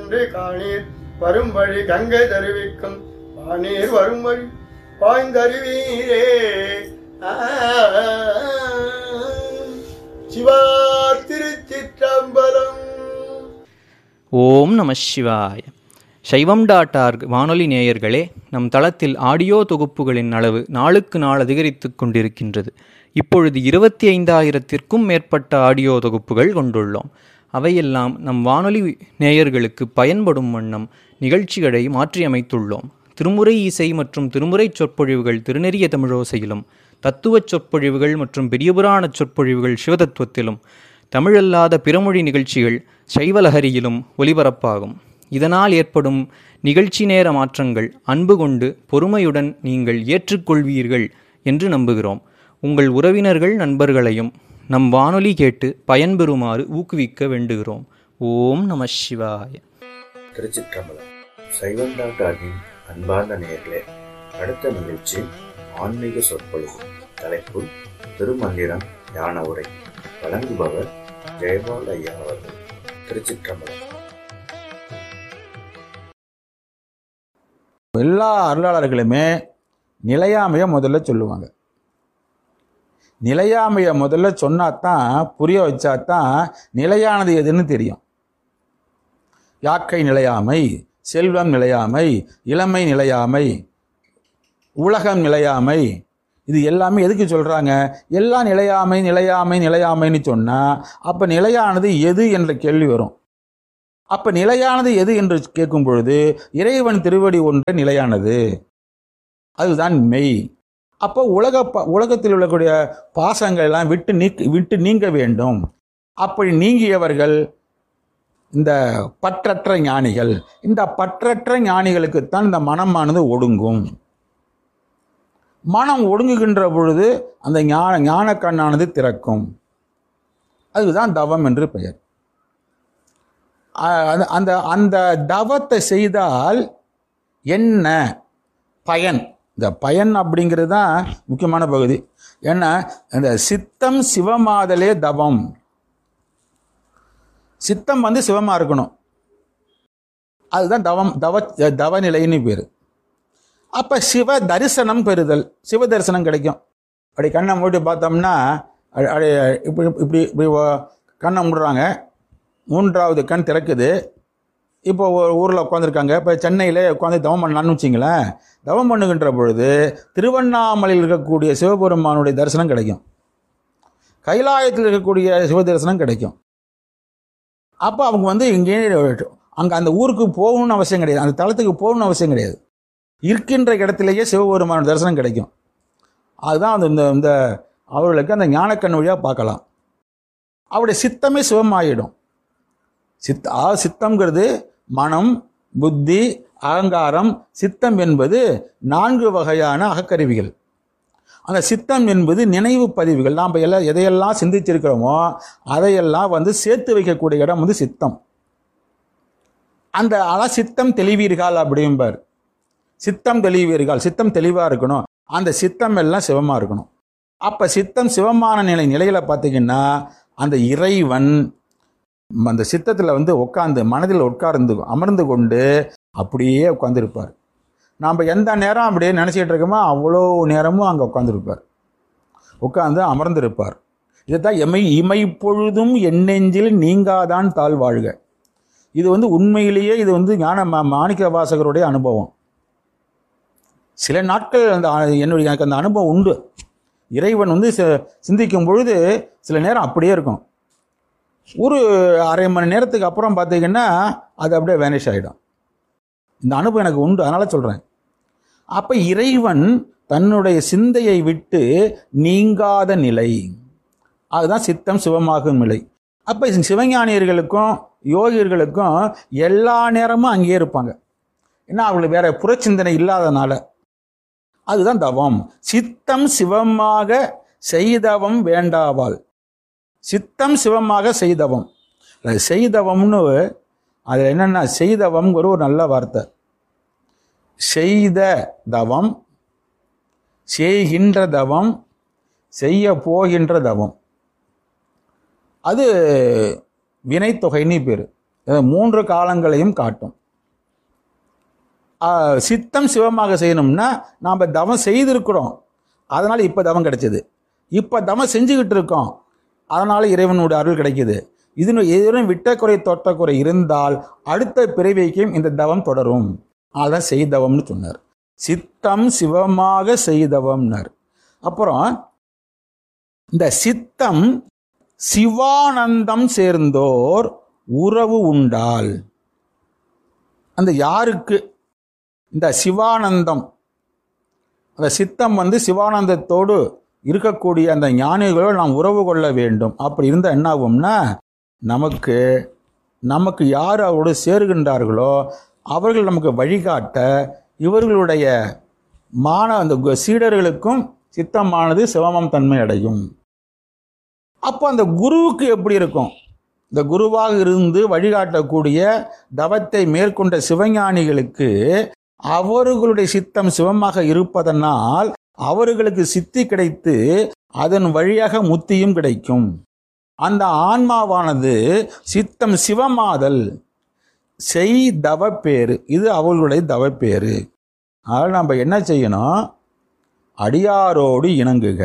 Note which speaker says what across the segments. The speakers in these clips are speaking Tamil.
Speaker 1: ஒன்று காணீர் வரும் வழி கங்கை தருவிக்கும் வானீர் வரும் வழி பாய்ந்தருவீரே. சிவா திருச்சிற்றம்பலம்.
Speaker 2: ஓம் நம சிவாய. சைவம்.org வானொலி நேயர்களே, நம் தளத்தில் ஆடியோ தொகுப்புகளின் அளவு நாளுக்கு நாள் அதிகரித்து கொண்டிருக்கின்றது. இப்பொழுது 25,000த்திற்கும் மேற்பட்ட ஆடியோ தொகுப்புகள் கொண்டுள்ளோம். அவையெல்லாம் நம் வானொலி நேயர்களுக்கு பயன்படும் வண்ணம் நிகழ்ச்சிகளை மாற்றியமைத்துள்ளோம். திருமுறை இசை மற்றும் திருமுறை சொற்பொழிவுகள் திருநெறிய தமிழோசையிலும், தத்துவச் சொற்பொழிவுகள் மற்றும் பெரியபுராண சொற்பொழிவுகள் சிவதத்துவத்திலும், தமிழல்லாத பிறமொழி நிகழ்ச்சிகள் சைவலஹரியிலும் ஒலிபரப்பாகும். இதனால் ஏற்படும் நிகழ்ச்சி நேர மாற்றங்கள் அன்பு கொண்டு பொறுமையுடன் நீங்கள் ஏற்றுக்கொள்வீர்கள் என்று நம்புகிறோம். உங்கள் உறவினர்கள் நண்பர்களையும் நம் வானொலி கேட்டு பயன்பெறுமாறு ஊக்குவிக்க வேண்டுகிறோம். ஓம் நம சிவாய.
Speaker 3: திருச்சிற்றம்பலம். சைவம்.org அன்பார்ந்த நேயர்களே, அடுத்த நிகழ்ச்சி ஆன்மீக சொற்பொழிவு. தலைப்பு திருமந்திரம் ஞான உரை. வழங்குபவர் ஜெயபால் ஐயா அவர்கள். திருச்சிற்றம்பலம்.
Speaker 4: எல்லா அருளாளர்களுமே நிலையாமையை முதல்ல சொல்லுவாங்க. நிலையாமையை முதல்ல சொன்னாதான், புரிய வச்சாதான் நிலையானது எதுன்னு தெரியும். யாக்கை நிலையாமை, செல்வம் நிலையாமை, இளமை நிலையாமை, உலகம் நிலையாமை, இது எல்லாமே எதுக்கு சொல்கிறாங்க? எல்லாம் நிலையாமை நிலையாமை நிலையாமைன்னு சொன்னால் அப்போ நிலையானது எது என்ற கேள்வி வரும். அப்போ நிலையானது எது என்று கேட்கும் பொழுது இறைவன் திருவடி ஒன்றை நிலையானது, அதுதான் மெய். அப்போ உலகத்தில் உள்ளக்கூடிய பாசங்கள் எல்லாம் விட்டு நீங்க வேண்டும். அப்படி நீங்கியவர்கள் இந்த பற்றற்ற ஞானிகள். இந்த பற்றற்ற ஞானிகளுக்குத்தான் இந்த மனமானது ஒடுங்கும். மனம் ஒடுங்குகின்ற பொழுது அந்த ஞான கண்ணானது திறக்கும். அதுதான் தவம் என்று பெயர். அந்த அந்த தவத்தை செய்தால் என்ன பயன்? இந்த பயன் அப்படிங்கிறது தான் முக்கியமான பகுதி. ஏன்னா இந்த சித்தம் சிவமாதலே தவம். சித்தம் சிவமா இருக்கணும், அதுதான் தவநிலைன்னு பேர். அப்போ சிவ தரிசனம் பெறுதல், சிவ தரிசனம் கிடைக்கும். அப்படி கண்ணை மூடி பார்த்தோம்னா இப்படி இப்படி இப்படி கண்ணை மூடுறாங்க, மூன்றாவது கண் திறக்குது. இப்போ ஒரு ஊரில் உட்காந்துருக்காங்க. இப்போ சென்னையில் உட்காந்து தவம் பண்ணலான்னு வச்சிங்களேன். தவம் பண்ணுகின்ற பொழுது திருவண்ணாமலையில் இருக்கக்கூடிய சிவபெருமானுடைய தரிசனம் கிடைக்கும், கைலாயத்தில் இருக்கக்கூடிய சிவ தரிசனம் கிடைக்கும். அப்போ அவங்க இங்கே அங்கே அந்த ஊருக்கு போகணும்னு அவசியம் கிடையாது, அந்த தலத்துக்கு போகணும்னு அவசியம் கிடையாது. இருக்கின்ற இடத்திலேயே சிவபெருமான தரிசனம் கிடைக்கும். அதுதான் இந்த அவர்களுக்கு அந்த ஞானக்கண் வழியாக பார்க்கலாம். அவருடைய சித்தமே சிவமாயிடும். சித்தம்ங்கிறது மனம், புத்தி, அகங்காரம். சித்தம் என்பது 4 வகையான அகக்கருவிகள். அந்த சித்தம் என்பது நினைவு பதிவுகள். நாம் எதையெல்லாம் சிந்திச்சிருக்கிறோமோ அதையெல்லாம் சேர்த்து வைக்கக்கூடிய இடம் சித்தம். அந்த சித்தம் தெளிவீர்கள் அப்படிம்பார். சித்தம் தெளிவீர்கள், சித்தம் தெளிவாக இருக்கணும். அந்த சித்தம் எல்லாம் சிவமாக இருக்கணும். அப்போ சித்தம் சிவமான நிலையில் பார்த்தீங்கன்னா அந்த இறைவன் அந்த சித்தத்தில் உட்கார்ந்து மனதில் அமர்ந்து கொண்டு அப்படியே உட்காந்துருப்பார். நாம் எந்த நேரம் அப்படியே நினச்சிக்கிட்டு இருக்கோமோ அவ்வளோ நேரமும் அங்கே உட்கார்ந்து அமர்ந்திருப்பார். இதுதான் இமைப்பொழுதும் எண்ணெஞ்சில் நீங்காதான் தாழ்வாழ்க. இது உண்மையிலேயே இது ஞான மாணிக்க வாசகருடைய அனுபவம். சில நாட்கள் எனக்கு அந்த அனுபவம் உண்டு. இறைவன் சிந்திக்கும் பொழுது சில நேரம் அப்படியே இருக்கும். ஒரு அரை மணி நேரத்துக்கு அப்புறம் பார்த்தீங்கன்னா அது அப்படியே வேனிஷ் ஆகிடும். இந்த அனுபவம் எனக்கு உண்டு, அதனால் சொல்கிறேன். அப்போ இறைவன் தன்னுடைய சிந்தையை விட்டு நீங்காத நிலை, அதுதான் சித்தம் சிவமாகும் நிலை. அப்போ சிவஞானியர்களுக்கும் யோகியர்களுக்கும் எல்லா நேரமும் அங்கேயே இருப்பாங்க. ஏன்னா அவங்களுக்கு வேற புறச்சிந்தனை இல்லாதனால. அதுதான் தவம். சித்தம் சிவமாக செய்தவம் வேண்டாவாள். சித்தம் சிவமாக செய்தவம். செய்தவம்னு அதில் என்னென்னா செய்தவம்ங்கிற ஒரு நல்ல வார்த்தை. செய்த தவம், செய்கின்ற தவம், செய்ய போகின்ற தவம், அது வினைத்தொகைன்னு பேர். 3 காலங்களையும் காட்டும். சித்தம் சிவமாக செய்யணும்னா நாம் தவம் செய்திருக்கிறோம், அதனால் இப்போ தவம் கிடைச்சது. இப்போ தவம் செஞ்சுக்கிட்டு இருக்கோம், அதனால் இறைவனுடைய அருள் கிடைக்கிது. எதிரும் விட்ட குறை தொட்ட குறை இருந்தால் அடுத்த பிறவிக்கும் இந்த தவம் தொடரும். அதான் செய்தவம்னு சொன்னார். சித்தம் சிவமாக செய்தவம்னார். அப்புறம் இந்த சித்தம் சிவானந்தம் சேர்ந்தோர் உறவு உண்டால், அந்த யாருக்கு இந்த சிவானந்தம், அந்த சித்தம் சிவானந்தத்தோடு இருக்கக்கூடிய அந்த ஞானிகளோடு நாம் உறவு கொள்ள வேண்டும். அப்படி இருந்தால் என்ன ஆகும்னா, நமக்கு யார் அவரோடு சேருகின்றார்களோ அவர்கள் நமக்கு வழிகாட்ட இவர்களுடைய அந்த சீடர்களுக்கும் சித்தமானது சிவமம் தன்மை அடையும். அப்போ அந்த குருவுக்கு எப்படி இருக்கும்? இந்த குருவாக இருந்து வழிகாட்டக்கூடிய தவத்தை மேற்கொண்ட சிவஞானிகளுக்கு அவர்களுடைய சித்தம் சிவமாக இருப்பதனால் அவர்களுக்கு சித்தி கிடைத்து அதன் வழியாக முத்தியும் கிடைக்கும். அந்த ஆன்மாவானது சித்தம் சிவமாதல் செய் தவப்பேறு, இது அவர்களுடைய தவப்பேறு. அதனால் நம்ம என்ன செய்யணும்? அடியாரோடு இணங்குக,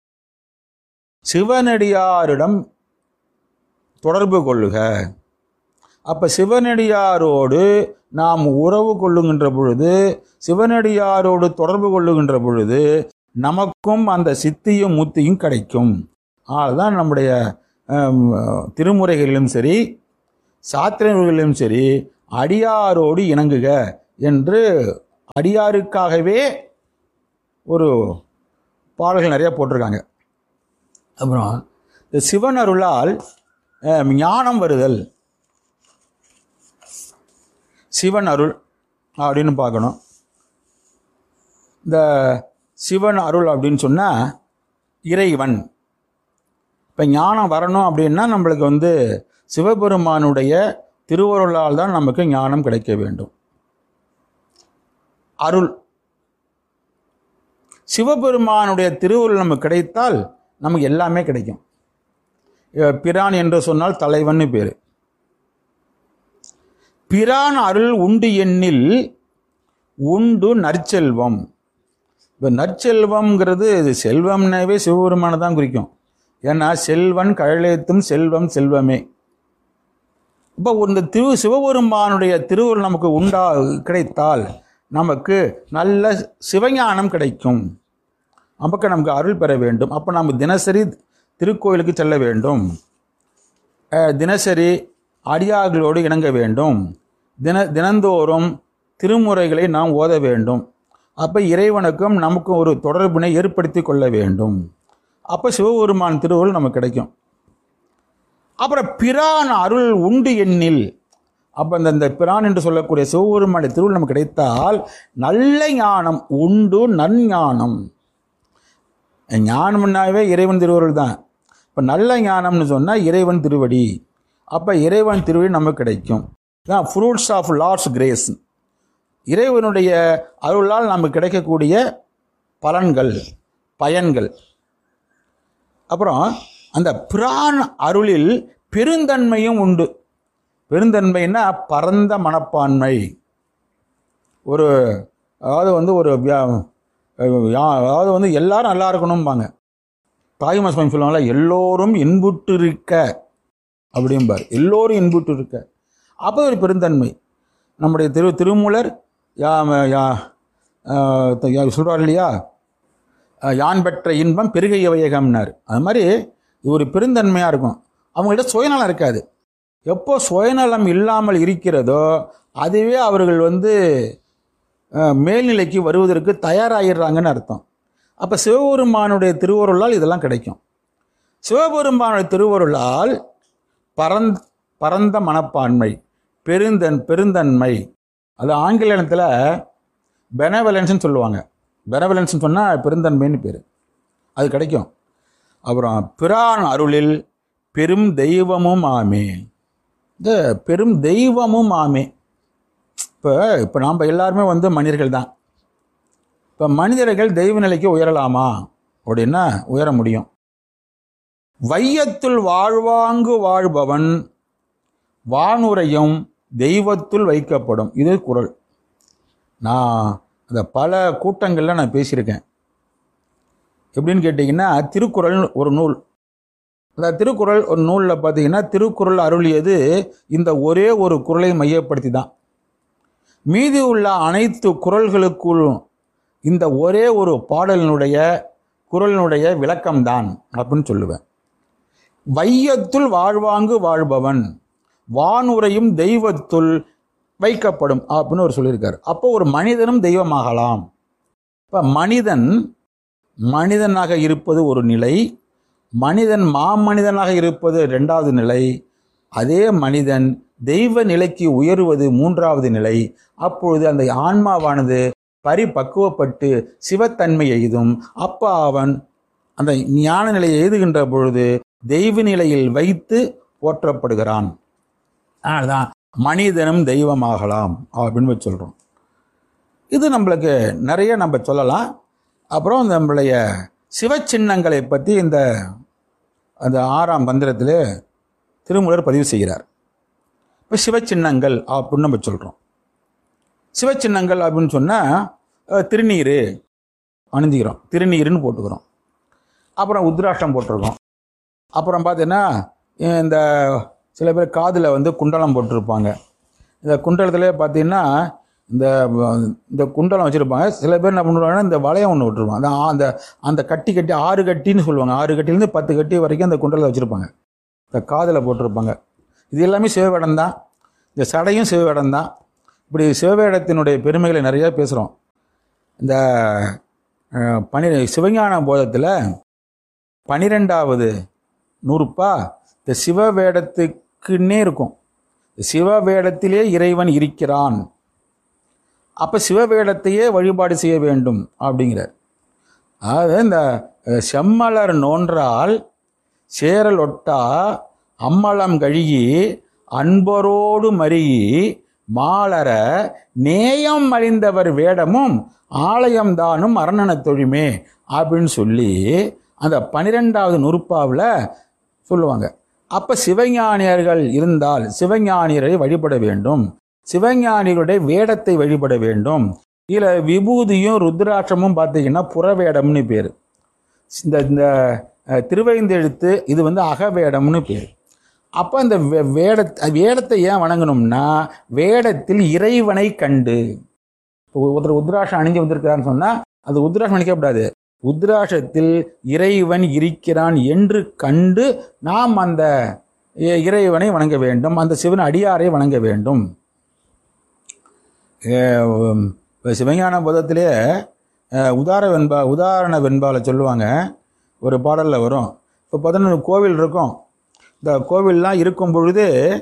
Speaker 4: சிவனடியாரிடம் தொடர்பு கொள்ளுக. அப்போ சிவனடியாரோடு நாம் உறவு கொள்ளுகின்ற பொழுது, சிவனடியாரோடு தொடர்பு கொள்ளுகின்ற பொழுது நமக்கும் அந்த சித்தியும் முத்தியும் கிடைக்கும். அதுதான் நம்முடைய திருமுறைகளிலும் சரி சாத்திரங்களிலும் சரி அடியாரோடு இணங்குக என்று அடியாருக்காகவே ஒரு பாடல்கள் நிறைய போட்டிருக்காங்க. அப்புறம் இந்த சிவன் அருளால் ஞானம் வருதல், சிவன் அருள் அப்படின்னு பார்க்கணும். இந்த சிவன் அருள் அப்படின்னு சொன்னால் இறைவன். இப்போ ஞானம் வரணும் அப்படின்னா நம்மளுக்கு சிவபெருமானுடைய திருவருளால் தான் நமக்கு ஞானம் கிடைக்க வேண்டும். அருள், சிவபெருமானுடைய திருவருள் நமக்கு கிடைத்தால் நமக்கு எல்லாமே கிடைக்கும். பிரான் என்று சொன்னால் தலைவன் பேர். பிரான் அருள் உண்டு எண்ணில் உண்டு நற்செல்வம். இப்போ நற்செல்வம்ங்கிறது இது செல்வம்னாவே சிவபெருமானை தான் குறிக்கும். ஏன்னா செல்வன் கழலேத்தும் செல்வம் செல்வமே. இப்போ இந்த சிவபெருமானுடைய திருவுருள் நமக்கு கிடைத்தால் நமக்கு நல்ல சிவஞானம் கிடைக்கும். அப்போ நமக்கு அருள் பெற வேண்டும். அப்போ நம்ம தினசரி திருக்கோயிலுக்கு செல்ல வேண்டும், தினசரி அடியார்களோடு இணங்க வேண்டும், தினந்தோறும் திருமுறைகளை நாம் ஓத வேண்டும். அப்போ இறைவனுக்கும் நமக்கும் ஒரு தொடர்பினை ஏற்படுத்தி கொள்ள வேண்டும். அப்போ சிவபெருமான் திருவுருள் நமக்கு கிடைக்கும். அப்புறம் பிரான் அருள் உண்டு எண்ணில், அப்போ இந்த பிரான் என்று சொல்லக்கூடிய சிவபெருமானுடைய திருவுருள் நமக்கு கிடைத்தால் நல்ல ஞானம் உண்டு, நற்ஞானம். ஞானம்னாவே இறைவன் திருவுருள் தான். இப்போ நல்ல ஞானம்னு சொன்னால் இறைவன் திருவடி. அப்போ இறைவன் திருவடி நமக்கு கிடைக்கும். தான் ஃப்ரூட்ஸ் ஆஃப் லார்ட்ஸ் கிரேஸ், இறைவனுடைய அருளால் நமக்கு கிடைக்கக்கூடிய பலன்கள், பயன்கள். அப்புறம் அந்த பிரான் அருளில் பெருந்தன்மையும் உண்டு. பெருந்தன்மைன்னா பரந்த மனப்பான்மை. அதாவது எல்லாரும் நல்லா இருக்கணும்பாங்க. தாய்மா சுவாமி சொல்லுவாங்களா, எல்லோரும் இன்புற்று இருக்க அப்படிம்பார். எல்லோரும் இன்புற்று இருக்க. அப்போ ஒரு பெருந்தன்மை. நம்முடைய திருமூலர் சொல்கிறார் இல்லையா, யான் பெற்ற இன்பம் பெருகைய வையகம்னார். அது மாதிரி இது ஒரு பெருந்தன்மையாக இருக்கும். அவங்கள்ட்ட சுயநலம் இருக்காது. எப்போ சுயநலம் இல்லாமல் இருக்கிறதோ அதுவே அவர்கள் மேல்நிலைக்கு வருவதற்கு தயாராகிடுறாங்கன்னு அர்த்தம். அப்போ சிவபெருமானுடைய திருவருளால் இதெல்லாம் கிடைக்கும். சிவபெருமானுடைய திருவருளால் பரந்த மனப்பான்மை, பெருந்தன்மை, அது ஆங்கிலத்தில் பெனவலன்ஸ்ன்னு சொல்லுவாங்க. பெனவலன்ஸ்ன்னு சொன்னால் பெருந்தன்மைன்னு பேர், அது கிடைக்கும். அப்புறம் பிரான் அருளில் பெரும் தெய்வமும் ஆமே. இந்த பெரும் தெய்வமும் ஆமே. இப்போ நாம் எல்லாருமே மனிதர்கள் தான். இப்போ மனிதர்கள் தெய்வ நிலைக்கு உயரலாமா அப்படின்னா உயர முடியும். வையத்துள் வாழ்வாங்கு வாழ்பவன் வானுரையும் தெய்வத்துள் வைக்கப்படும். இது குறள். நான் அந்த பல கூட்டங்களில் நான் பேசியிருக்கேன். எப்படின்னு கேட்டிங்கன்னா, திருக்குறள் ஒரு நூல். அந்த திருக்குறள் ஒரு நூலில் பார்த்தீங்கன்னா, திருக்குறள் அருளியது இந்த ஒரே ஒரு குறளை மையப்படுத்தி தான். மீதி உள்ள அனைத்து குறள்களுக்குள்ளும் இந்த ஒரே ஒரு குறளினுடைய விளக்கம்தான் அப்படின்னு சொல்லுவேன். வையத்துள் வாழ்வாங்கு வாழ்பவன் வானுரையும் தெய்வத்துள் வைக்கப்படும் அப்படின்னு ஒரு சொல்லியிருக்காரு. அப்போ ஒரு மனிதனும் தெய்வமாகலாம். இப்போ மனிதனாக இருப்பது ஒரு நிலை, மனிதன் மாமனிதனாக இருப்பது இரண்டாவது நிலை, அதே மனிதன் தெய்வ நிலைக்கு உயருவது மூன்றாவது நிலை. அப்பொழுது அந்த ஆன்மாவானது பரிபக்குவப்பட்டு சிவத்தன்மை எய்தும். அப்போ அவன் அந்த ஞான நிலையை எய்துகின்ற பொழுது தெய்வ நிலையில் வைத்து போற்றப்படுகிறான். அதனால்தான் மனிதனும் தெய்வமாகலாம் அப்படின்னு சொல்கிறோம். இது நம்மளுக்கு நிறைய நம்ம சொல்லலாம். அப்புறம் நம்மளுடைய சிவச்சின்னங்களை பற்றி அந்த 6ஆம் மந்திரத்தில் திருமூலர் பதிவு செய்கிறார். இப்போ சிவச்சின்னங்கள் அப்படின்னு நம்ம சொல்கிறோம். சிவச்சின்னங்கள் அப்படின்னு சொன்னால் திருநீர் அணிஞ்சிக்கிறோம், திருநீருன்னு போட்டுக்கிறோம். அப்புறம் உத்ராஷ்டம் போட்டிருக்கோம். அப்புறம் பார்த்தீங்கன்னா இந்த சில பேர் காதில் குண்டலம் போட்டிருப்பாங்க. இந்த குண்டலத்திலே பார்த்தீங்கன்னா இந்த குண்டலம் வச்சுருப்பாங்க. சில பேர் என்ன பண்ணுவாங்கன்னா இந்த வளையம் ஒன்று விட்டுருவாங்க. அந்த கட்டி 6 கட்டின்னு சொல்லுவாங்க. 6 கட்டிலேருந்து 10 கட்டி வரைக்கும் அந்த குண்டலத்தை வச்சுருப்பாங்க. இந்த காதில் போட்டிருப்பாங்க. இது எல்லாமே சிவவேடம் தான். இந்த சடையும் சிவவேடம் தான். இப்படி சிவவேடத்தினுடைய பெருமைகளை நிறையா பேசுகிறோம். இந்த சிவஞான போதத்தில் 12வது நூறுப்பா இந்த சிவவேடத்துக்குன்னே இருக்கும். சிவவேடத்திலே இறைவன் இருக்கிறான். அப்போ சிவவேடத்தையே வழிபாடு செய்ய வேண்டும் அப்படிங்கிறார். அதாவது இந்த செம்மலர் நோன்றால் சேரல் ஒட்டா அம்மலம் கழுகி அன்பரோடு மருகி மாலர நேயம் அறிந்தவர் வேடமும் ஆலயம் தானும் அரணன தொழுமே அப்படின்னு சொல்லி அந்த 12வது நூற்பாவில் சொல்லுவாங்க. அப்போ சிவஞானியர்கள் இருந்தால் சிவஞானியரை வழிபட வேண்டும், சிவஞானிகளுடைய வேடத்தை வழிபட வேண்டும். இதில் விபூதியும் ருத்ராட்சமும் பார்த்தீங்கன்னா புறவேடம்னு பேர். இந்த திருவைந்தெழுத்து இது அகவேடம்னு பேர். அப்போ இந்த வேடத்தை ஏன் வணங்கணும்னா, வேடத்தில் இறைவனை கண்டு. இப்போ ஒருத்தர் உத்ராட்சம் அணிஞ்சு வந்திருக்கிறான்னு சொன்னால் அது உத்ராட்சம் அணிக்கப்படாது. உத்ராட்சத்தில் இறைவன் இருக்கிறான் என்று கண்டு நாம் அந்த இறைவனை வணங்க வேண்டும், அந்த சிவன் அடியாரை வணங்க வேண்டும். சிவஞான போதத்திலே உதாரண வெண்பாவில் சொல்லுவாங்க. ஒரு பாடலில் வரும். இப்போ 11 கோவில் இருக்கும். இந்த கோவில்லாம் இருக்கும் பொழுது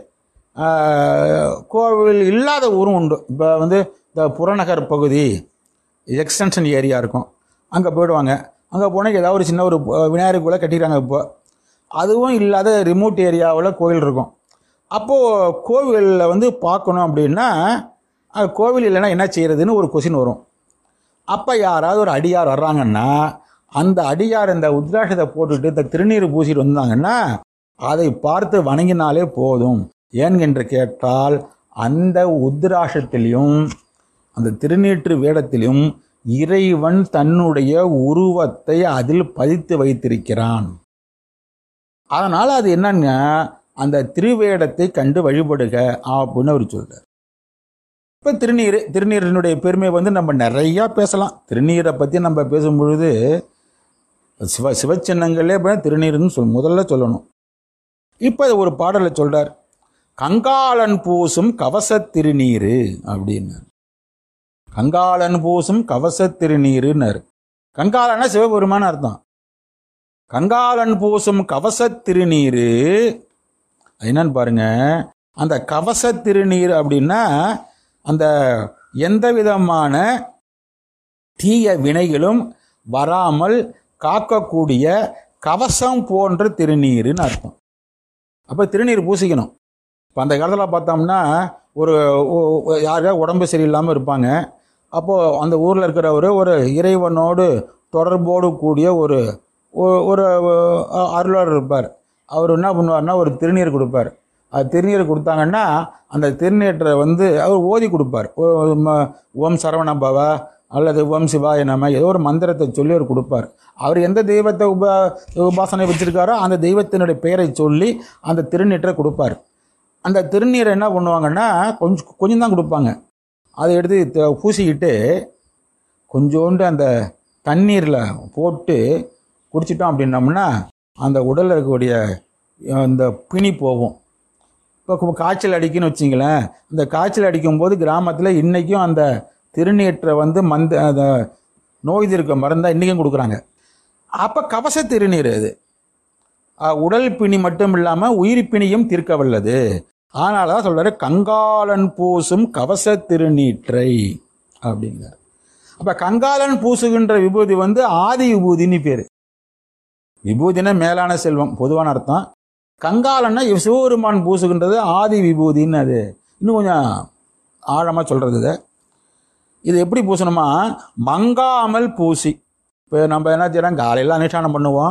Speaker 4: கோவில் இல்லாத ஊரும் உண்டு. இப்போ இந்த புறநகர் பகுதி எக்ஸ்டென்ஷன் ஏரியா இருக்கும், அங்கே போயிடுவாங்க. அங்கே போனால் ஏதாவது ஒரு சின்ன ஒரு விநாயகர் கூட கட்டிக்கிறாங்க. இப்போ அதுவும் இல்லாத ரிமோட் ஏரியாவில் கோவில் இருக்கும். அப்போது கோவிலில் பார்க்கணும் அப்படின்னா கோவில் இல்லைன்னா என்ன செய்கிறதுன்னு ஒரு கொஸ்டின் வரும். அப்போ யாராவது ஒரு அடியார் வர்றாங்கன்னா அந்த அடியார் இந்த உத்ராட்சத்தை போட்டுட்டு இந்த திருநீர் பூசிட்டு வந்தாங்கன்னா அதை பார்த்து வணங்கினாலே போதும். ஏன் என்று கேட்டால் அந்த உத்ராட்சத்திலையும் அந்த திருநீற்று வேடத்திலும் இறைவன் தன்னுடைய உருவத்தை அதில் பதித்து வைத்திருக்கிறான். அதனால் அது என்னங்க, அந்த திருவேடத்தை கண்டு வழிபடுக அப்படின்னு அவர் சொல்றார். இப்போ திருநீரினுடைய பெருமை நம்ம நிறையா பேசலாம். திருநீரை பற்றி நம்ம பேசும் பொழுது சிவச்சின்னங்களே திருநீர்னு முதல்ல சொல்லணும். இப்போ ஒரு பாடலில் சொல்றார், கங்காளன் பூசும் கவச திருநீர் அப்படின்னு. கங்காளன் பூசும் கவச திருநீருன்னாரு. கங்காளன்னா சிவபெருமான அர்த்தம். கங்காளன் பூசும் கவச திருநீரு என்னன்னு பாருங்க. அந்த கவச திருநீர் அப்படின்னா அந்த எந்த விதமான தீய வினைகளும் வராமல் காக்கக்கூடிய கவசம் போன்ற திருநீருன்னு அர்த்தம். அப்போ திருநீர் பூசிக்கணும். இப்போ அந்த காலத்தில் பார்த்தோம்னா யாருக்காவது உடம்பு சரியில்லாமல் இருப்பாங்க. அப்போது அந்த ஊரில் இருக்கிறவர் ஒரு இறைவனோடு தொடர்போடு கூடிய ஒரு அருளாளர் இருப்பார். அவர் என்ன பண்ணுவார்னா ஒரு திருநீர் கொடுப்பார். அது திருநீர் கொடுத்தாங்கன்னா அந்த திருநீற்றை வந்து அவர் ஓதி கொடுப்பார். ஓம் சரவண பவா அல்லது ஓம் சிவாய நம ஏதோ ஒரு மந்திரத்தை சொல்லி அவர் கொடுப்பார். அவர் எந்த தெய்வத்தை உபாசனை வச்சிருக்காரோ அந்த தெய்வத்தினுடைய பெயரை சொல்லி அந்த திருநீற்றை கொடுப்பார். அந்த திருநீரை என்ன பண்ணுவாங்கன்னா கொஞ்சம் தான் கொடுப்பாங்க. அதை எடுத்து பூசிக்கிட்டு கொஞ்சோண்டு அந்த தண்ணீரில் போட்டு குடிச்சிட்டோம் அப்படின்னோம்னா அந்த உடலில் இருக்கக்கூடிய அந்த பிணி போகும். இப்போ காய்ச்சல் அடிக்குன்னு வச்சிங்களேன், அந்த காய்ச்சல் அடிக்கும்போது கிராமத்தில் இன்றைக்கும் அந்த திருநீற்றை வந்து அந்த நோய் தீர்க்க மருந்தாக இன்றைக்கும் கொடுக்குறாங்க. அப்போ கவச திருநீர் அது உடல் பிணி மட்டும் இல்லாமல் உயிர் பிணியும் தீர்க்க வல்லது. அதனால தான் சொல்கிறாரு கங்காளன் பூசும் கவச திருநீற்றை அப்படிங்கிறார். அப்போ கங்காளன் பூசுகின்ற விபூதி வந்து ஆதி விபூதின்னு பேர். விபூதினா மேலான செல்வம் பொதுவான அர்த்தம். கங்காளன்னா சிவபெருமான் பூசுகின்றது ஆதி விபூதின்னு. அது இன்னும் கொஞ்சம் ஆழமாக சொல்கிறது. இது எப்படி பூசணுமா, மங்காமல் பூசி. இப்போ நம்ம என்ன செய்யறோம், காலையில் அனுஷ்டானம் பண்ணுவோம்,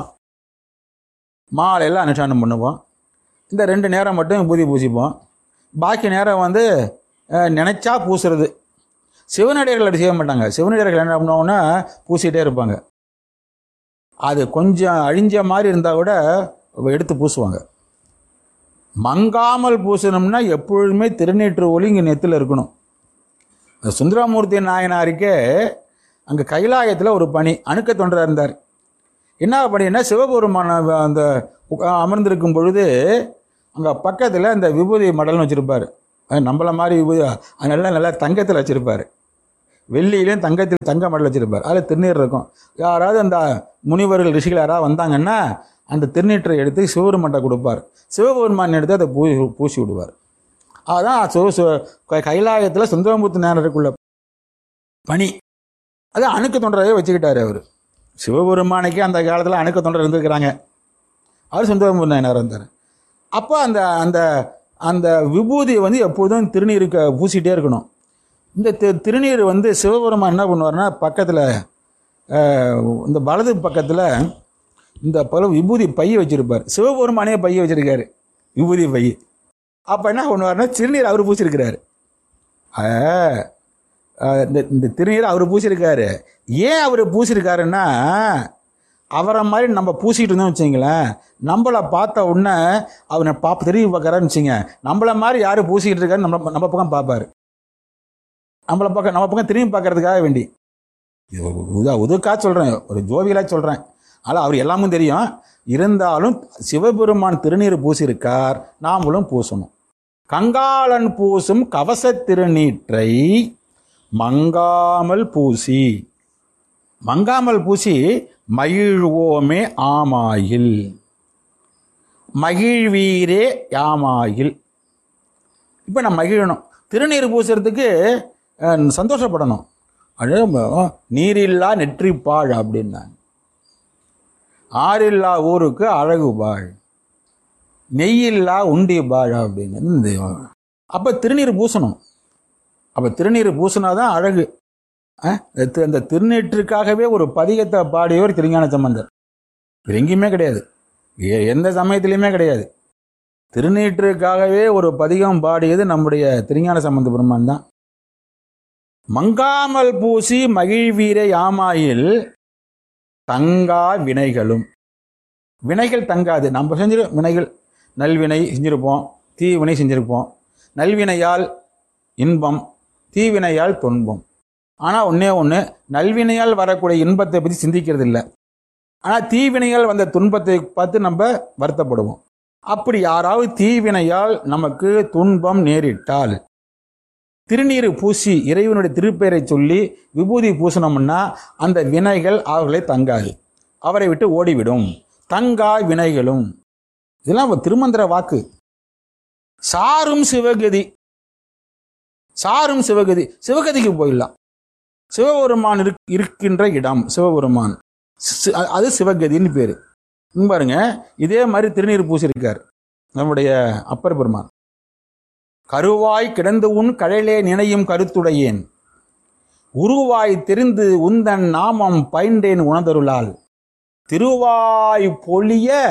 Speaker 4: மாலையில் அனுஷ்டானம் பண்ணுவோம். இந்த 2 நேரம் மட்டும் விபூதி பூசிப்போம். பாக்கி நேரம் வந்து நினைச்சா பூசுறது. சிவனடியார்கள் அப்படி செய்ய மாட்டாங்க. சிவனடியார்கள் என்ன பண்ணுவாங்கன்னா பூசிகிட்டே இருப்பாங்க. அது கொஞ்சம் அழிஞ்ச மாதிரி இருந்தால் கூட எடுத்து பூசுவாங்க. மங்காமல் பூசணும்னா எப்பொழுதுமே திருநீற்று ஒளி இங்கே நெத்தில் இருக்கணும். சுந்தரமூர்த்தி நாயனாருக்கே அங்கே கைலாயத்தில் ஒரு பணி, அணுக்க தொண்டராக இருந்தார். என்ன பண்ணினா சிவபெருமான அந்த அமர்ந்திருக்கும் பொழுது அங்கே பக்கத்தில் அந்த விபூதி மடல்னு வச்சுருப்பார். நம்மள மாதிரி விபூதி அதனால நல்லா தங்கத்தில் வச்சுருப்பார். வெள்ளியிலையும் தங்கத்தில் தங்க மடல் வச்சுருப்பார். அதில் திருநீர் இருக்கும். யாராவது அந்த முனிவர்கள் ரிஷிகள் யாராவது வந்தாங்கன்னா அந்த திருநீற்றை எடுத்து சிவபெருமான்கிட்ட கொடுப்பார். சிவபெருமான் எடுத்து அதை பூசி விடுவார். அதுதான் கைலாயத்தில் சுந்தரமூர்த்தி நாயனருக்குள்ள பணி. அது அணுக்க தொண்டராகவே வச்சுக்கிட்டார் அவர். சிவபெருமானுக்கே அந்த காலத்தில் அணுக்க தொண்டர் இருந்திருக்கிறாங்க. அவர் சுந்தரமூர்த்தி நாயனார் இருந்தார். அப்போ அந்த அந்த அந்த விபூதியை வந்து எப்போதும் திருநீருக்கு பூசிகிட்டே இருக்கணும். இந்த திருநீர் வந்து சிவபெருமான் என்ன பண்ணுவார்னா பக்கத்தில் இந்த வலது பக்கத்தில் இந்த பல விபூதி பையை வச்சுருப்பார். சிவபெருமானே பையை வச்சுருக்காரு, விபூதி பை. அப்போ என்ன பண்ணுவார்னா திருநீர் அவர் பூசியிருக்கிறாரு. இந்த திருநீர் அவர் பூசியிருக்காரு. ஏன் அவர் பூசியிருக்காருன்னா அவரை மாதிரி நம்ம பூசிக்கிட்டு இருந்தோம் வச்சுங்களேன், நம்மளை பார்த்த உடனே அவனை திரும்பி பார்க்குறாருன்னு வச்சுங்க, நம்மளை மாதிரி யார் பூசிக்கிட்டு இருக்காரு நம்ம பக்கம் பார்ப்பார். நம்ம பக்கம் திரும்பி பார்க்கறதுக்காக வேண்டி உதுக்காக சொல்கிறேன், ஒரு ஜோவியலாக சொல்கிறேன். ஆனால் அவர் எல்லாமும் தெரியும். இருந்தாலும் சிவபெருமான் திருநீர் பூசியிருக்கார், நாமளும் பூசணும். கங்காளன் பூசும் கவச திருநீற்றை மங்காமல் பூசி, மங்காமல் பூசி மகிழ்வோமே ஆமாயில், மகிழ்வீரே யாமாயில். இப்போ நான் மகிழணும், திருநீர் பூசுறதுக்கு சந்தோஷப்படணும். அது நீரில்லா நெற்றிப்பாழ் அப்படின்னாங்க. ஆறில்லா ஊருக்கு அழகு பாழ், நெய்யில்லா உண்டி பாழ் அப்படின்னு. அப்போ திருநீர் பூசணும். அப்போ திருநீர் பூசினாதான் அழகு. அந்த திருநீற்றுக்காகவே ஒரு பதிகத்தை பாடியவர் திருஞான சம்பந்தர். எங்கேயுமே கிடையாது, எந்த சமயத்திலையுமே கிடையாது. திருநீற்றுக்காகவே ஒரு பதிகம் பாடியது நம்முடைய திருஞான சம்பந்த பெருமான் தான். மங்காமல் பூசி மகிழ்வீர யாமாயில் தங்கா வினைகளும். வினைகள் தங்காது. நம்ம செஞ்ச வினைகள், நல்வினை செஞ்சிருப்போம், தீவினை செஞ்சிருப்போம். நல்வினையால் இன்பம், தீவினையால் துன்பம். ஆனால் ஒன்று, நல்வினையால் வரக்கூடிய இன்பத்தை பற்றி சிந்திக்கிறது இல்லை. ஆனால் தீவினையால் வந்த துன்பத்தை பார்த்து நம்ம வருத்தப்படுவோம். அப்படி யாராவது தீவினையால் நமக்கு துன்பம் நேரிட்டால் திருநீர் பூசி இறைவனுடைய திருப்பெயரை சொல்லி விபூதி பூசணும்னா அந்த வினைகள் அவர்களை தங்காது, அவரை விட்டு ஓடிவிடும். தங்கா வினைகளும். இதெல்லாம் திருமந்திர வாக்கு. சாரும் சிவகதி, சாரும் சிவகதி, சிவகதிக்கு போயிடலாம். சிவபெருமான் இருக்கின்ற இடம் சிவபெருமான், அது சிவகதின்னு பேரு. பாருங்க, இதே மாதிரி திருநீர் பூசியிருக்கார் நம்முடைய அப்பர் பெருமான். கருவாய் கிடந்து உன் கழலே நினையும் கருத்துடையேன், உருவாய் தெரிந்து உந்தன் நாமம் பயின்றேன் உணர்ந்தருளால், திருவாய் பொழிய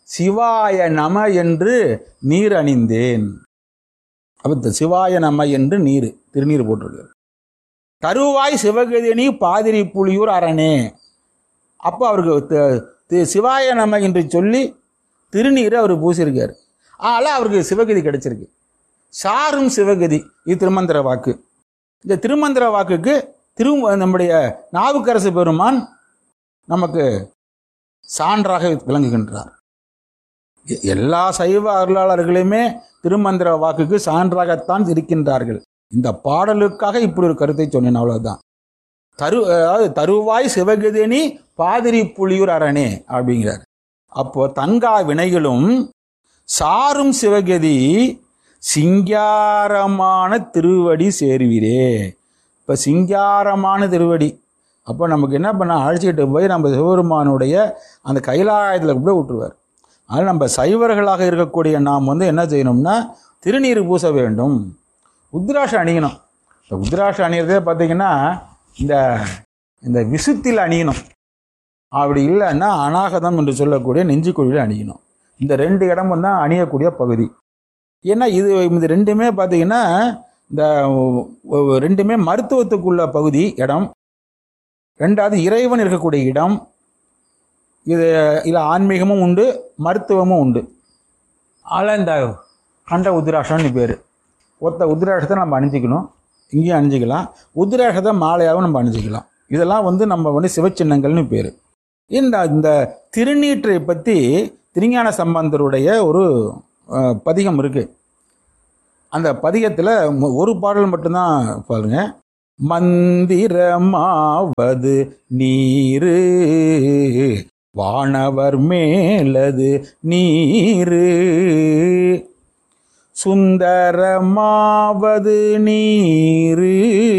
Speaker 4: சிவாய நம என்று நீர் அணிந்தேன். அப்ப சிவாய நம என்று நீர் திருநீர் போட்டிருக்கார். தருவாய் சிவகதினி பாதிரி புலியூர் அரணே. அப்போ அவருக்கு சிவாய நம என்று சொல்லி திருநீரை அவர் பூசியிருக்கார். ஆனால் அவருக்கு சிவகதி கிடைச்சிருக்கு. சாரும் சிவகதி, இது திருமந்திர வாக்கு. இந்த திருமந்திர வாக்குக்கு நம்முடைய நாவுக்கரசு பெருமான் நமக்கு சான்றாக விளங்குகின்றார். எல்லா சைவ அருளாளர்களுமே திருமந்திர வாக்குக்கு சான்றாகத்தான் இருக்கின்றார்கள். இந்த பாடலுக்காக இப்படி ஒரு கருத்தை சொன்னேன், அவ்வளவுதான். தருவாய் சிவகதினி பாதிரி புலியூர் அரணே அப்படிங்கிறார். அப்போ தங்கா வினைகளும் சாரும் சிவகதி சிங்காரமான திருவடி சேர்வீரே. இப்போ சிங்காரமான திருவடி, அப்போ நமக்கு என்ன பண்ண, அழைச்சிக்கிட்டு போய் நம்ம சிவபெருமானுடைய அந்த கைலாயத்தில் கூட விட்டுருவார். அதனால் நம்ம சைவர்களாக இருக்கக்கூடிய நாம் என்ன செய்யணும்னா திருநீர் பூச வேண்டும், உத்ராட்சம் அணியணும். இந்த உத்ராட்சம் அணிகிறதே பார்த்தீங்கன்னா இந்த விசுத்தில் அணியணும். அப்படி இல்லைன்னா அநாகதம் என்று சொல்லக்கூடிய நெஞ்சுக்குழியில் அணியணும். இந்த 2 இடமும் தான் அணியக்கூடிய பகுதி. ஏன்னா இது ரெண்டுமே பார்த்தீங்கன்னா இந்த 2மே மருத்துவத்துக்குள்ள பகுதி இடம். 2வது இறைவன் இருக்கக்கூடிய இடம். இதில் ஆன்மீகமும் உண்டு, மருத்துவமும் உண்டு. அதில் இந்த கண்ட உத்ராட்சம்னு பேர். உத்ராட்சத்தை நம்ம அணிஞ்சிக்கணும், இங்கேயும் அணிஞ்சிக்கலாம். உத்ராட்சத்தை மாலையாகவும் நம்ம அணிஞ்சிக்கலாம். இதெல்லாம் நம்ம சிவச்சின்னங்கள்னு பேர். இந்த திருநீற்றை பற்றி திருஞான சம்பந்தருடைய ஒரு பதிகம் இருக்கு. அந்த பதிகத்தில் ஒரு பாடல் மட்டும்தான் பாருங்க. மந்திரமாவது நீரு வானவர் மேலது நீரு, சுந்தரமாவது நீரு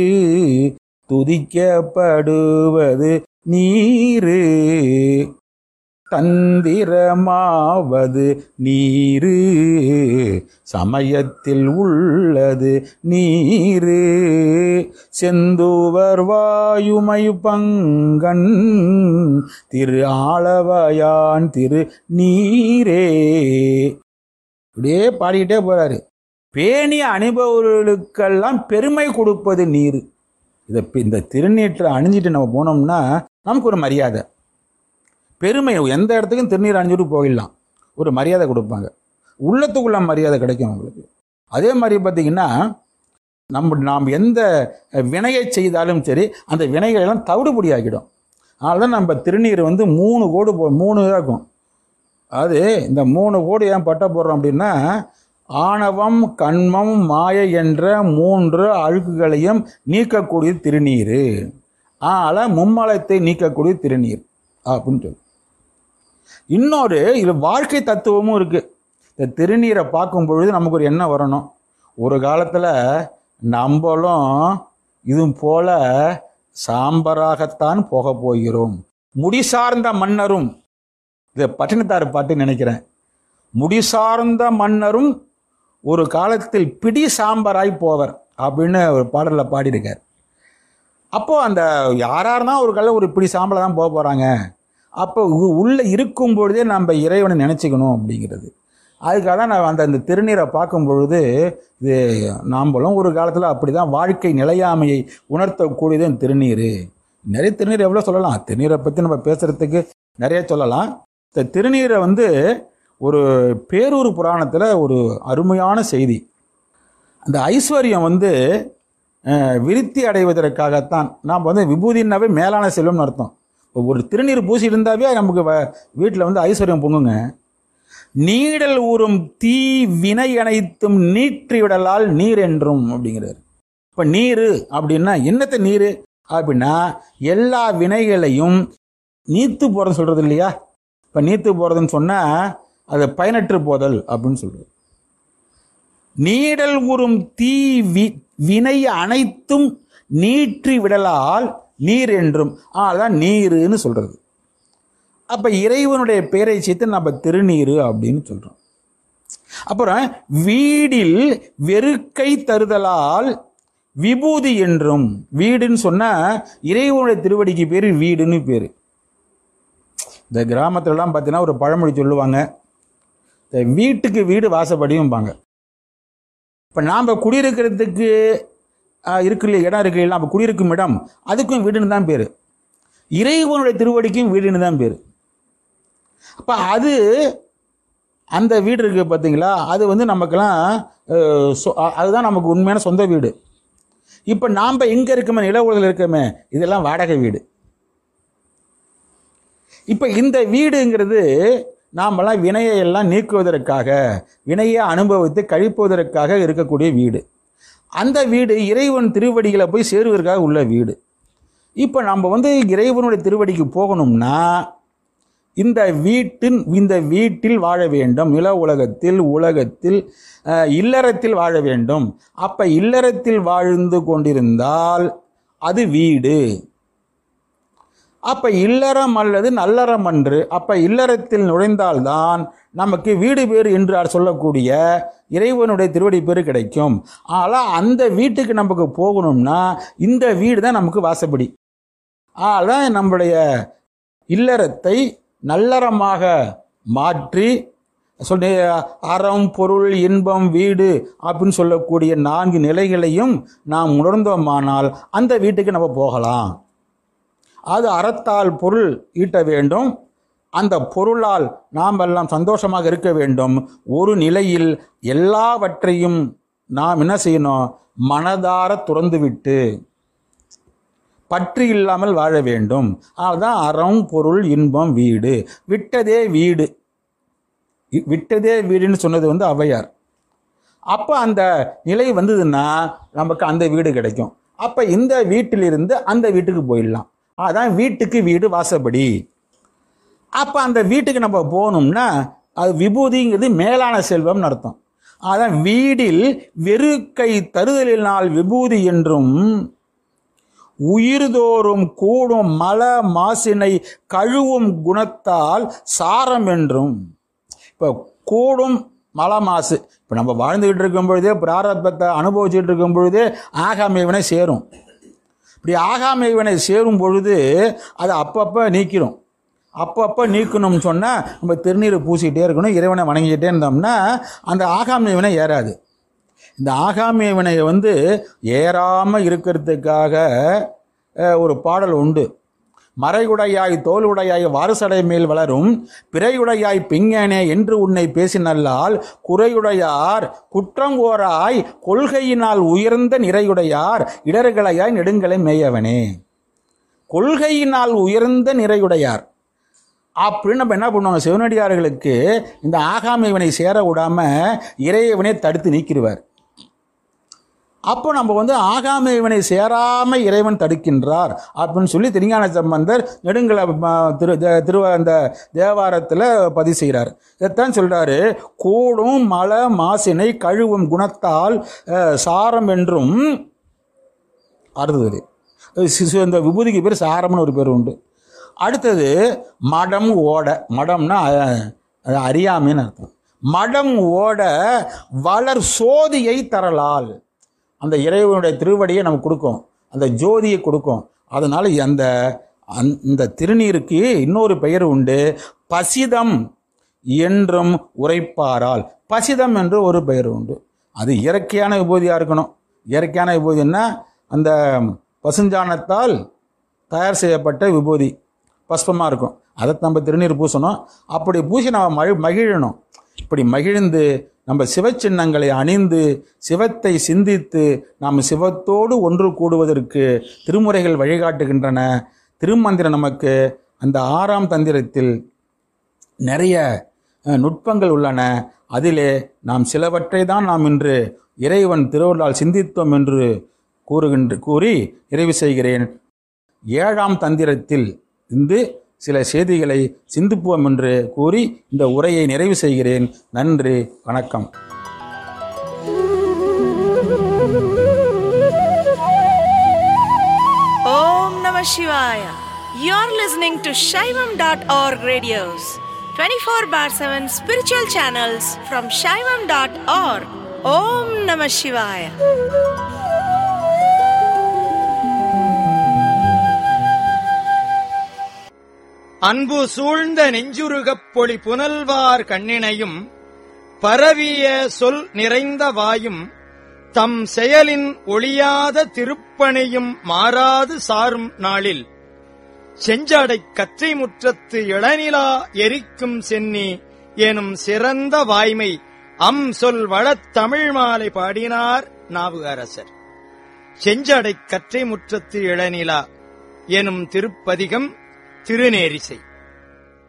Speaker 4: துதிக்கப்படுவது நீரு, தந்திரமாவது நீரு சமயத்தில் உள்ளது நீரு, செந்துவர் வாயுமை பங்கன் திரு ஆளவயான் திரு நீரே. இப்படியே பாடிக்கிட்டே போறாரு. பேணிய அனுபவர்களுக்கெல்லாம் பெருமை கொடுப்பது நீர். இந்த திருநீற்றை அணிஞ்சிட்டு நம்ம போனோம்னா நமக்கு ஒரு மரியாதை, பெருமை. எந்த இடத்துக்கும் திருநீர் அணிஞ்சிட்டு போயிடலாம், ஒரு மரியாதை கொடுப்பாங்க, உள்ளத்துக்குள்ள மரியாதை கிடைக்கும் உங்களுக்கு. அதே மாதிரி பார்த்தீங்கன்னா நாம் எந்த வினையை செய்தாலும் சரி அந்த வினைகளெல்லாம் தவிடுபடி ஆக்கிடும். அதனால தான் நம்ம திருநீர் 3 கோடு 3 இருக்கும். அது இந்த 3 கோடு ஏன் பட்ட போடுறோம் அப்படின்னா, ஆணவம் கண்மம் மாயை என்ற 3 அழுக்குகளையும் நீக்கக்கூடிய திருநீர். அதனால் மும்மலத்தை நீக்கக்கூடிய திருநீர் அப்படின்னு சொல்லி. இன்னொரு இது வாழ்க்கை தத்துவமும் இருக்குது. இந்த திருநீரை பார்க்கும் பொழுது நமக்கு ஒரு எண்ணம் வரணும், ஒரு காலத்தில் நம்மளும் இது போல சாம்பராகத்தான் போக போகிறோம். முடிசார்ந்த மன்னரும், இதை பட்டினத்தார் பாட்டு நினைக்கிறேன், முடிசார்ந்த மன்னரும் ஒரு காலத்தில் பிடி சாம்பராய் போவர் அப்படின்னு ஒரு பாடலில் பாடியிருக்கார். அப்போது அந்த யாராருனா ஒரு காலம் ஒரு பிடி சாம்பலை தான் போக போகிறாங்க. அப்போ உள்ளே இருக்கும் பொழுதே நம்ம இறைவனை நினச்சிக்கணும் அப்படிங்கிறது. அதுக்காக தான் நான் அந்த திருநீரை பார்க்கும் பொழுது இது நாம்பளும் ஒரு காலத்தில் அப்படி தான் வாழ்க்கை நிலையாமையை உணர்த்தக்கூடியது இந்த திருநீர். நிறைய திருநீர் எவ்வளோ சொல்லலாம், திருநீரை பற்றி நம்ம பேசுகிறதுக்கு நிறைய சொல்லலாம். இந்த திருநீரை ஒரு பேரூர் புராணத்தில் ஒரு அருமையான செய்தி. அந்த ஐஸ்வர்யம் விருத்தி அடைவதற்காகத்தான். நாம் விபூதினாவே மேலான செல்வம்னு அர்த்தம். ஒரு திருநீர் பூசி இருந்தாவே நமக்கு வீட்டில் ஐஸ்வர்யம் பொங்குங்க. நீடல் ஊறும் தீ வினை அனைத்தும் நீற்றி விடலால் நீர் என்றும் அப்படிங்கிறார். இப்போ நீர் அப்படின்னா என்னத்தை நீர் அப்படின்னா எல்லா வினைகளையும் நீத்து போகிறதுன்னு சொல்கிறது இல்லையா. இப்போ நீத்து போகிறதுன்னு சொன்னால் அது பயனற்று போதல் அப்படின்னு சொல்கிறது. நீடல் ஊறும் தீ வினை அனைத்தும் நீற்றி விடலால் நீர் என்றும் அதான் நீருன்னு சொல்கிறது. அப்போ இறைவனுடைய பெயரை சேர்த்து நம்ம திருநீர் அப்படின்னு சொல்கிறோம். அப்புறம் வீடில் வெறுக்கை தருதலால் விபூதி என்றும். வீடுன்னு சொன்னால் இறைவனுடைய திருவடிக்கு பேர் வீடுன்னு பேர். இந்த கிராமத்துலலாம் பார்த்தீங்கன்னா ஒரு பழமொழி சொல்லுவாங்க, வீட்டுக்கு வீடு வாசப்படியும்பாங்க. இப்போ நாம் குடியிருக்கிறதுக்கு இருக்கு இல்லையா, இடம் இருக்கு இல்லை, நம்ம குடியிருக்கும் இடம், அதுக்கும் வீடுன்னு தான் பேர். இறைவனுடைய திருவடிக்கும் வீடுன்னு தான் பேர். அப்போ அது அந்த வீடு இருக்குது பார்த்தீங்களா, அது நமக்கெல்லாம் அதுதான் நமக்கு உண்மையான சொந்த வீடு. இப்போ நாம் எங்கே இருக்கோமே, நில உலகில் இருக்கோமே, இதெல்லாம் வாடகை வீடு. இப்போ இந்த வீடுங்கிறது நாமெல்லாம் வினையை எல்லாம் நீக்குவதற்காக, வினையை அனுபவித்து கழிப்பதற்காக இருக்கக்கூடிய வீடு. அந்த வீடு இறைவன் திருவடிகளை போய் சேருவதற்காக உள்ள வீடு. இப்போ நம்ம இறைவனுடைய திருவடிக்கு போகணும்னா இந்த வீட்டில் வாழ வேண்டும். நில உலகத்தில் இல்லறத்தில் வாழ வேண்டும். அப்போ இல்லறத்தில் வாழ்ந்து கொண்டிருந்தால் அது வீடு. அப்போ இல்லறம் அல்லது நல்லறம் அன்று. அப்போ இல்லறத்தில் நுழைந்தால்தான் நமக்கு வீடு பேர் என்று சொல்லக்கூடிய இறைவனுடைய திருவடி பேர் கிடைக்கும். ஆனால் அந்த வீட்டுக்கு நமக்கு போகணும்னா இந்த வீடு தான் நமக்கு வாசப்படி. அதான் நம்முடைய இல்லறத்தை நல்லறமாக மாற்றி அறம், பொருள், இன்பம், வீடு அப்படின்னு சொல்லக்கூடிய 4 நிலைகளையும் நாம் உணர்ந்தோமானால் அந்த வீட்டுக்கு நம்ம போகலாம். அது அறத்தால் பொருள் ஈட்ட வேண்டும். அந்த பொருளால் நாம் எல்லாம் சந்தோஷமாக இருக்க வேண்டும். ஒரு நிலையில் எல்லாவற்றையும் நாம் என்ன செய்யணும், மனதார துறந்துவிட்டு பற்று இல்லாமல் வாழ வேண்டும். அதுதான் அறம், பொருள், இன்பம், வீடு. விட்டதே வீடுன்னு சொன்னது ஔவையார். அப்போ அந்த நிலை வந்ததுன்னா நமக்கு அந்த வீடு கிடைக்கும். அப்போ இந்த வீட்டிலிருந்து அந்த வீட்டுக்கு போயிடலாம். அதான் வீட்டுக்கு வீடு வாசப்படி. அப்போ அந்த வீட்டுக்கு நம்ம போகணும்னா அது விபூதிங்கிறது மேலான செல்வம்னு அர்த்தம். அதான் வீடில் வெறுக்கை தருதலினால் விபூதி என்றும், உயிர்தோறும் கூடும் மல மாசினை கழுவும் குணத்தால் சாரம் என்றும். இப்போ கூடும் மல மாசு, இப்போ நம்ம வாழ்ந்துக்கிட்டு இருக்கும் பொழுதே, பிராரப்தத்தை அனுபவிச்சுட்டு இருக்கும் பொழுதே ஆகாமை வினை சேரும். இப்படி ஆகாமை வினை சேரும் பொழுது அதை அப்பப்போ நீக்கிறோம். அப்பப்போ நீக்கணும்னு சொன்னால் நம்ம திருநீரை பூசிக்கிட்டே இருக்கணும், இறைவனை வணங்கிக்கிட்டே இருந்தோம்னா அந்த ஆகாமை வினை ஏறாது. இந்த ஆகாமை வினையை ஏறாமல் இருக்கிறதுக்காக ஒரு பாடல் உண்டு. மறையுடையாய் தோலுடையாய் வாரசடை மேல் வளரும் பிறையுடையாய் பிங்கனே என்று உன்னை பேசினல்லால் குறையுடையார் குற்றங்கோராய் கொள்கையினால் உயர்ந்த நிறையுடையார் இடர்களையாய் நெடுங்களை மேயவனே. கொள்கையினால் உயர்ந்த நிறையுடையார் அப்படின்னு நம்ம என்ன பண்ணுவாங்க, சிவனடியார்களுக்கு இந்த ஆகாமை வினை சேர விடாம இறைவனை தடுத்து நீக்கிடுவார். அப்போ நம்ம ஆகாமை வினை சேராம இறைவன் தடுக்கின்றார் அப்படின்னு சொல்லி திருஞான சம்பந்தர் நெடுங்கல அந்த தேவாரத்தில் பதிவு செய்கிறார். இதைத்தான் சொல்றாரு, கூடும் மல மாசினை கழுவும் குணத்தால் சாரம் என்றும். அடுத்தது இந்த விபூதிக்கு பேர் சாரம்னு ஒரு பேர் உண்டு. அடுத்தது மடம் ஓட. மடம்னா அறியாமைன்னு அர்த்தம். மடம் ஓட வளர் சோதியை தரலால். அந்த இறைவனுடைய திருவடியை நமக்கு கொடுக்கும், அந்த ஜோதியை கொடுக்கும். அதனால் அந்த திருநீருக்கு இன்னொரு பெயர் உண்டு, பசிதம் என்றும் உரைப்பாரால். பசிதம் என்று ஒரு பெயர் உண்டு. அது இயற்கையான விபூதியாக இருக்கணும். இயற்கையான விபூதின்னா அந்த பசுஞ்சாணத்தால் தயார் செய்யப்பட்ட விபூதி பஸ்பமாக இருக்கும். அதை நம்ம திருநீர் பூசணும். அப்படி பூசி நம்ம மகிழணும். இப்படி மகிழ்ந்து நம்ம சிவச்சின்னங்களை அணிந்து சிவத்தை சிந்தித்து நாம் சிவத்தோடு ஒன்று கூடுவதற்கு திருமுறைகள் வழிகாட்டுகின்றன. திருமந்திரம் நமக்கு அந்த 6ஆம் தந்திரத்தில் நிறைய நுட்பங்கள் உள்ளன. அதிலே நாம் சிலவற்றை தான் நாம் இன்று இறைவன் திருவருளால் சிந்தித்தோம் என்று கூறி நிறைவு செய்கிறேன். 7ஆம் தந்திரத்தில் இருந்து சில செய்திகளை சிந்திப்போம் என்று கூறி இந்த உரையை நிறைவு செய்கிறேன். நன்றி, வணக்கம்.
Speaker 5: Om Namah Shivaya. You're listening to Shaivam.org radios, 24/7 spiritual channels from Shaivam.org. Om Namah Shivaya.
Speaker 6: அன்பு சூழ்ந்த நெஞ்சுருகப் பொழி புனல்வார் கண்ணினையும் பரவிய சொல் நிறைந்த வாயும் தம் செயலின் ஒளியாத திருப்பணியும் மாறாது சாரும் நாளில் செஞ்சடைக் கற்றை முற்றத்து இளநிலா எரிக்கும் சென்னி எனும் சிறந்த வாய்மை சொல் வளத் தமிழ் மாலை பாடினார் நாவுக்கரசர். செஞ்சடைக் கற்றை முற்றத்து இளநிலா எனும் திருப்பதிகம் திருநேரிசை.